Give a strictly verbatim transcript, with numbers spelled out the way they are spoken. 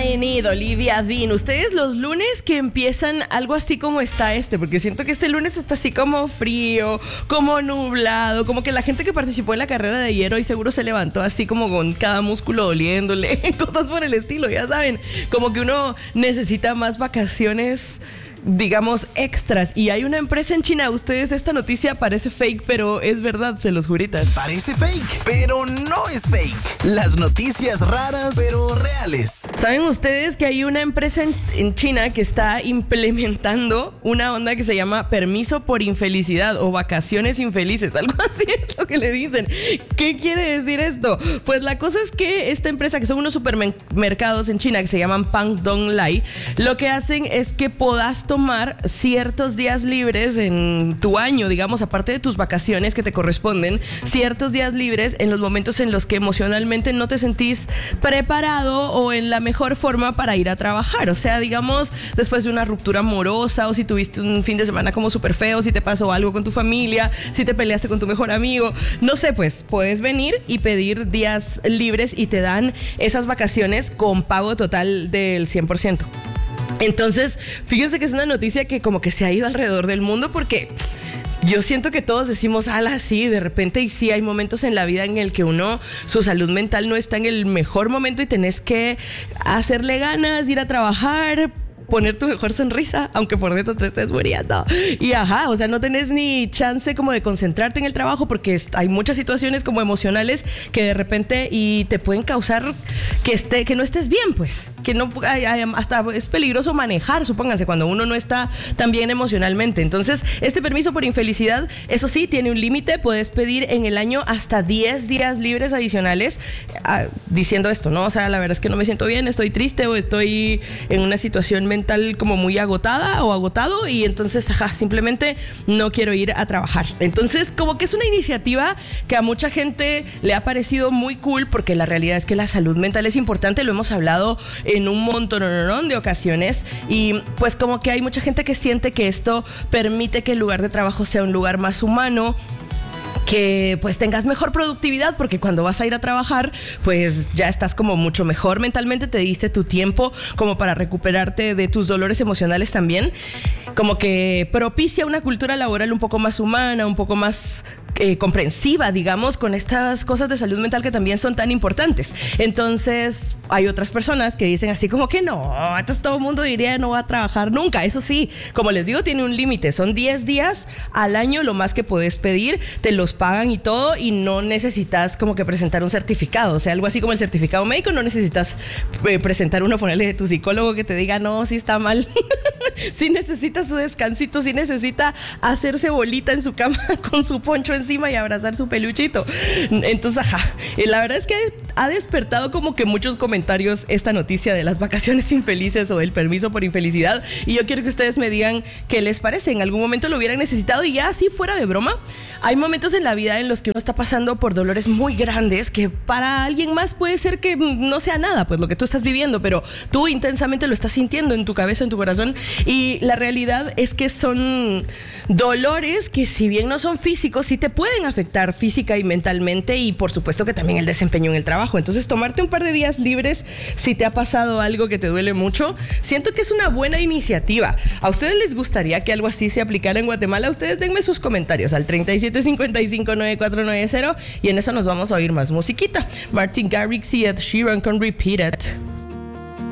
Bienvenido, Olivia Dean. Ustedes los lunes que empiezan algo así como está este, porque siento que este lunes está así como frío, como nublado, como que la gente que participó en la carrera de ayer hoy seguro se levantó así como con cada músculo doliéndole, cosas por el estilo, ya saben, como que uno necesita más vacaciones, digamos, extras. Y hay una empresa en China, ustedes, esta noticia parece fake, pero es verdad, se los juritas. Parece fake, pero no es fake. Las noticias raras, pero reales. ¿Saben ustedes que hay una empresa en, en China que está implementando una onda que se llama permiso por infelicidad o vacaciones infelices? Algo así es lo que le dicen. ¿Qué quiere decir esto? Pues la cosa es que esta empresa, que son unos supermercados en China que se llaman Pangdong Lai, lo que hacen es que puedas tomar ciertos días libres en tu año, digamos, aparte de tus vacaciones que te corresponden, ciertos días libres en los momentos en los que emocionalmente no te sentís preparado o en la mejor forma para ir a trabajar. O sea, digamos, después de una ruptura amorosa, o si tuviste un fin de semana como súper feo, si te pasó algo con tu familia, si te peleaste con tu mejor amigo, no sé, pues puedes venir y pedir días libres y te dan esas vacaciones con pago total del cien por ciento. Entonces, fíjense que es una noticia que como que se ha ido alrededor del mundo, porque yo siento que todos decimos, ala, sí, de repente, y sí, hay momentos en la vida en el que uno, su salud mental no está en el mejor momento y tenés que hacerle ganas, ir a trabajar, poner tu mejor sonrisa, aunque por dentro te estés muriendo. Y ajá, o sea, no tenés ni chance como de concentrarte en el trabajo, porque es, hay muchas situaciones como emocionales que de repente y te pueden causar que esté, que no estés bien, pues. Que no, hay, hay, hasta es peligroso manejar, supónganse, cuando uno no está tan bien emocionalmente. Entonces, este permiso por infelicidad, eso sí, tiene un límite. Puedes pedir en el año hasta diez días libres adicionales, ah, diciendo esto, ¿no? O sea, la verdad es que no me siento bien, estoy triste o estoy en una situación mental mental como muy agotada o agotado, y entonces ajá, simplemente no quiero ir a trabajar. Entonces como que es una iniciativa que a mucha gente le ha parecido muy cool, porque la realidad es que la salud mental es importante, lo hemos hablado en un montón de ocasiones, y pues como que hay mucha gente que siente que esto permite que el lugar de trabajo sea un lugar más humano, que pues tengas mejor productividad, porque cuando vas a ir a trabajar pues ya estás como mucho mejor mentalmente, te diste tu tiempo como para recuperarte de tus dolores emocionales también, como que propicia una cultura laboral un poco más humana, un poco más eh, comprensiva, digamos, con estas cosas de salud mental que también son tan importantes. Entonces hay otras personas que dicen así como que no, entonces todo el mundo diría no va a trabajar nunca. Eso sí, como les digo, tiene un límite, son diez días al año lo más que puedes pedir, te los pagan y todo, y no necesitas como que presentar un certificado, o sea, algo así como el certificado médico, no necesitas eh, presentar uno, ponerle de tu psicólogo que te diga, no, sí está mal. Sí necesita su descansito, sí necesita hacerse bolita en su cama con su poncho encima y abrazar su peluchito. Entonces, ajá, la verdad es que ha despertado como que muchos comentarios esta noticia de las vacaciones infelices o el permiso por infelicidad, y yo quiero que ustedes me digan qué les parece, en algún momento lo hubieran necesitado. Y ya así fuera de broma, hay momentos en la vida en los que uno está pasando por dolores muy grandes que para alguien más puede ser que no sea nada, pues lo que tú estás viviendo, pero tú intensamente lo estás sintiendo en tu cabeza, en tu corazón, y la realidad es que son dolores que, si bien no son físicos, sí te pueden afectar física y mentalmente, y por supuesto que también el desempeño en el trabajo. Entonces, tomarte un par de días libres si te ha pasado algo que te duele mucho, siento que es una buena iniciativa. ¿A ustedes les gustaría que algo así se aplicara en Guatemala? Ustedes denme sus comentarios al treinta y siete cincuenta y cinco noventa y cuatro noventa, y en eso nos vamos a oír más musiquita. Martin Garrix y Ed Sheeran con Repeat It.